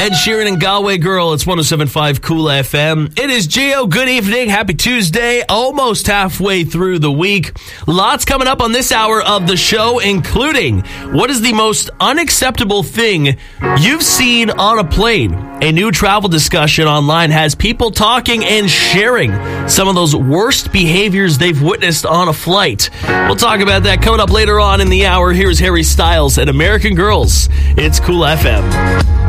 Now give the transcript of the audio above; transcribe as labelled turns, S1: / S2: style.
S1: Ed Sheeran and Galway Girl. It's 107.5 Cool FM. It is Gio. Good evening. Happy Tuesday. Almost halfway through the week. Lots coming up on this hour of the show, including what is the most unacceptable thing you've seen on a plane. A new travel discussion online has people talking and sharing some of those worst behaviors they've witnessed on a flight. We'll talk about that coming up later on in the hour. Here's Harry Styles and American Girls. It's Cool FM.